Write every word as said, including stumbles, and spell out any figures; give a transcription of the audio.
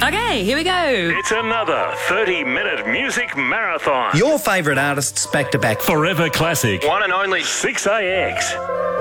Okay, here we go. It's another thirty-minute music marathon. Your favourite artists back to back. Forever classic. One and only six A X.